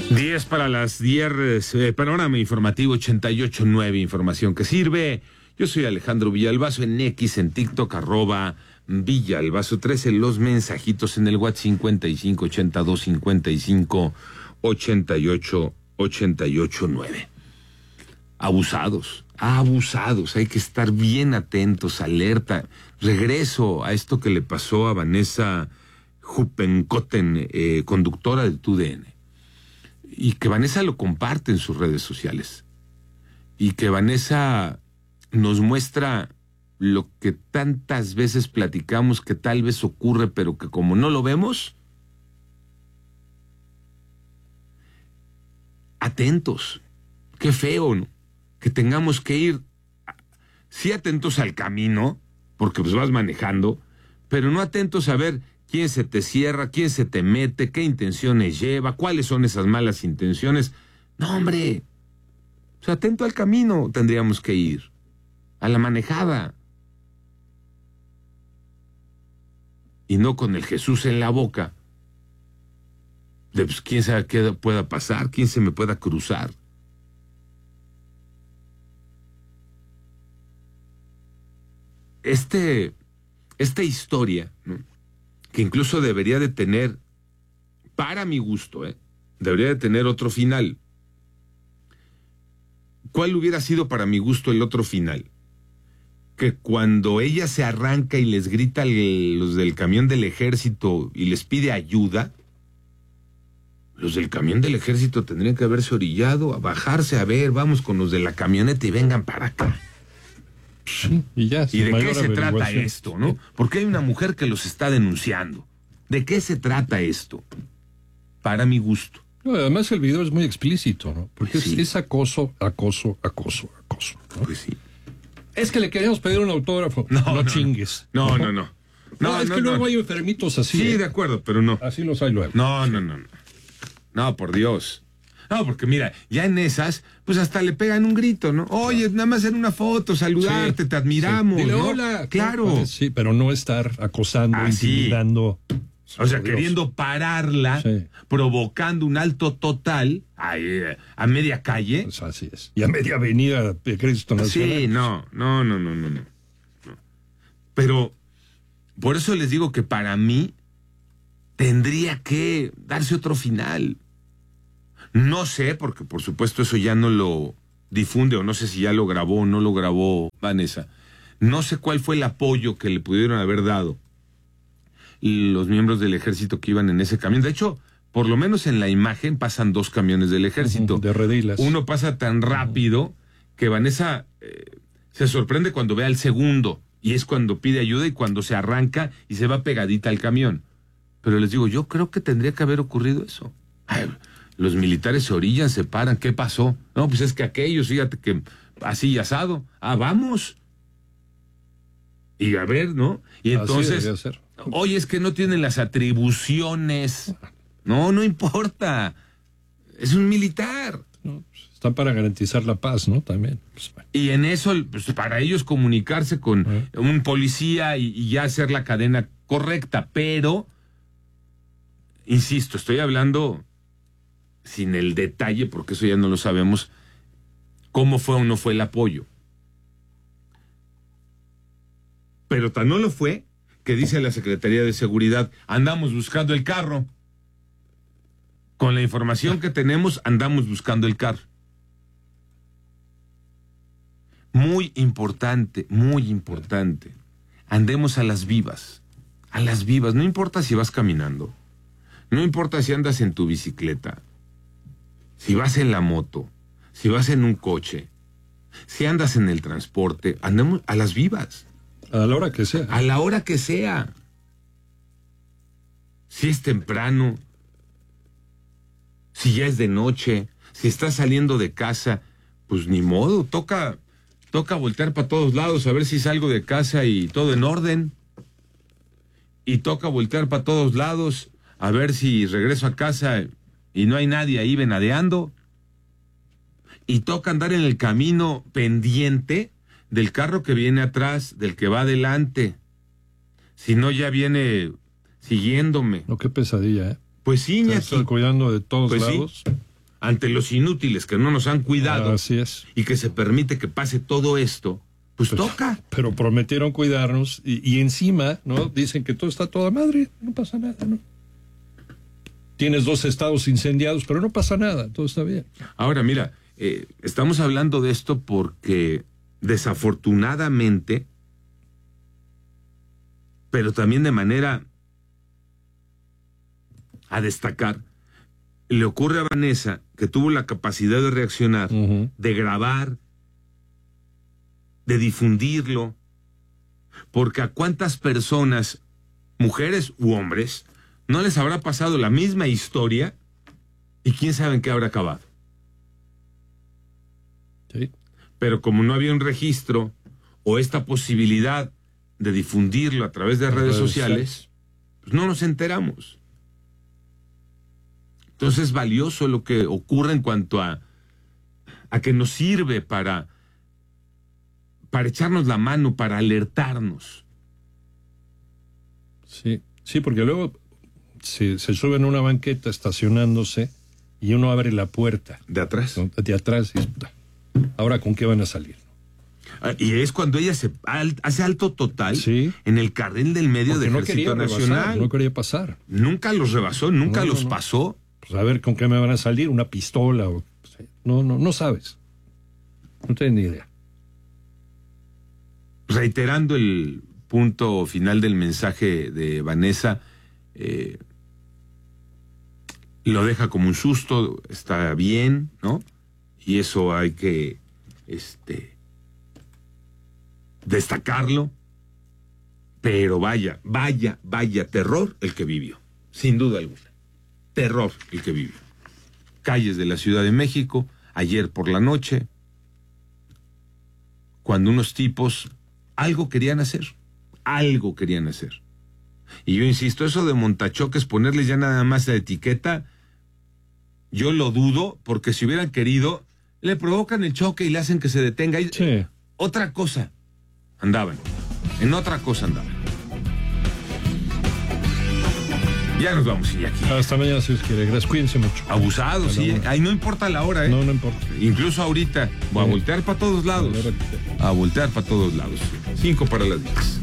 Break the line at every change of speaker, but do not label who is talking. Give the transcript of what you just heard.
10 para las 10, panorama informativo 88.9, información que sirve. Yo soy Alejandro Villalbazo, en X, en TikTok, @Villalbazo13, los mensajitos en el WhatsApp 5582558889. Abusados, hay que estar bien atentos, alerta. Regreso a esto que le pasó a Vanessa Huppenkotten, conductora de TUDN. Y que Vanessa lo comparte en sus redes sociales. Y que Vanessa nos muestra lo que tantas veces platicamos que tal vez ocurre, pero que como no lo vemos, atentos. Qué feo, ¿no? Que tengamos que ir, sí atentos al camino, porque pues vas manejando, pero no atentos a ver quién se te cierra, quién se te mete, qué intenciones lleva, cuáles son esas malas intenciones. No, hombre, o sea, atento al camino tendríamos que ir, a la manejada. Y no con el Jesús en la boca, de pues quién sabe qué pueda pasar, quién se me pueda cruzar. Esta historia, ¿no?, que incluso debería de tener, para mi gusto, debería de tener otro final. ¿Cuál hubiera sido para mi gusto el otro final? Que cuando ella se arranca y les grita a los del camión del ejército y les pide ayuda, los del camión del ejército tendrían que haberse orillado, a bajarse, a ver, vamos con los de la camioneta y vengan para acá.
Sí, ¿Y de
qué se trata esto, no? Porque hay una mujer que los está denunciando. ¿De qué se trata esto? Para mi gusto.
No, además el video es muy explícito, ¿no? Porque
sí,
es acoso, ¿no?
Pues sí.
Es que le queríamos pedir un autógrafo. No chingues.
No,
es que luego hay enfermitos así.
Sí, de acuerdo, pero no.
Así los hay luego.
No. No, por Dios. No, porque mira, ya en esas, pues hasta le pegan un grito, ¿no? Oye, nada más en una foto, saludarte, te admiramos.
Dile,
¿no?
hola.
Claro.
Sí, pero no estar acosando, intimidando.
O sea, queriendo pararla, provocando un alto total a media calle.
Pues así es. Y a media avenida de Cristo Nacional.
Sí, no. Pero por eso les digo que para mí tendría que darse otro final. No sé, porque por supuesto eso ya no lo difunde, o no sé si ya lo grabó o no lo grabó Vanessa. No sé cuál fue el apoyo que le pudieron haber dado los miembros del ejército que iban en ese camión. De hecho, por lo menos en la imagen pasan dos camiones del ejército.
De redilas.
Uno pasa tan rápido que Vanessa se sorprende cuando ve al segundo, y es cuando pide ayuda y cuando se arranca y se va pegadita al camión. Pero les digo, yo creo que tendría que haber ocurrido eso. Los militares se orillan, se paran, ¿qué pasó? No, pues es que aquellos, fíjate que así asado. Vamos. Y a ver, ¿no? Y entonces, oye, es que no tienen las atribuciones. No importa. Es un militar.
No, están para garantizar la paz, ¿no? También. Pues, bueno.
Y en eso, pues, para ellos comunicarse con un policía y ya hacer la cadena correcta. Pero, insisto, estoy hablando sin el detalle, porque eso ya no lo sabemos, cómo fue o no fue el apoyo. Pero tan no lo fue que dice la Secretaría de Seguridad, andamos buscando el carro. Con la información que tenemos, andamos buscando el carro. Muy importante. Andemos a las vivas. No importa si vas caminando, no importa si andas en tu bicicleta, si vas en la moto, si vas en un coche, si andas en el transporte, andemos a las vivas.
A la hora que sea.
A la hora que sea. Si es temprano, si ya es de noche, si estás saliendo de casa, pues ni modo, toca voltear para todos lados a ver si salgo de casa y todo en orden. Y toca voltear para todos lados a ver si regreso a casa y no hay nadie ahí venadeando. Y toca andar en el camino pendiente del carro que viene atrás, del que va adelante. Si no, ya viene siguiéndome.
No, qué pesadilla, ¿eh?
Pues sí, Iñaki.
Estás cuidando de todos lados.
Sí. ante los inútiles que no nos han cuidado.
Así es.
Y que se permite que pase todo esto, pues toca.
Pero prometieron cuidarnos y encima, ¿no? Dicen que todo está a toda madre, no pasa nada, ¿no? Tienes 2 estados incendiados, pero no pasa nada, todo está bien.
Ahora, mira, estamos hablando de esto porque desafortunadamente, pero también de manera a destacar, le ocurre a Vanessa, que tuvo la capacidad de reaccionar, de grabar, de difundirlo, porque a cuántas personas, mujeres u hombres, no les habrá pasado la misma historia y quién sabe en qué habrá acabado.
Sí.
Pero como no había un registro o esta posibilidad de difundirlo a través de redes sociales, pues no nos enteramos. Entonces es valioso lo que ocurre en cuanto a que nos sirve para echarnos la mano, para alertarnos.
Sí, sí, porque luego se suben a una banqueta estacionándose y uno abre la puerta.
¿De atrás?
¿No? De atrás. Y ahora, ¿con qué van a salir?
Y es cuando ella hace alto total,
sí,
en el carril del medio del Ejército Nacional.
No quería pasar.
Nunca los rebasó, nunca los pasó.
Pues a ver, ¿con qué me van a salir? ¿Una pistola? No sabes. No tienes ni idea.
Reiterando el punto final del mensaje de Vanessa, lo deja como un susto, está bien, ¿no? Y eso hay que destacarlo, pero vaya terror el que vivió, sin duda alguna. Terror el que vivió. Calles de la Ciudad de México, ayer por la noche, cuando unos tipos algo querían hacer. Y yo insisto, eso de montachoques, ponerles ya nada más la etiqueta, yo lo dudo, porque si hubieran querido, le provocan el choque y le hacen que se detenga.
Sí.
Otra cosa andaban. Ya nos vamos, Iñaki.
Hasta mañana, si os quiere. Gracias, cuídense mucho.
Abusados, sí. Ahí no importa la hora, ¿eh?
No importa.
Incluso ahorita, voy a voltear para todos lados. A voltear para todos lados. 5 para las 10.